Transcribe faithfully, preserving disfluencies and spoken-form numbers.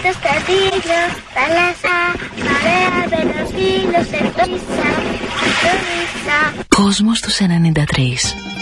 στο στρατήλιο, θάλασσα, παρέα με ένας φίλος, εκτόνισα, εκτόνισα. Κόσμος τους ενενήντα τρία.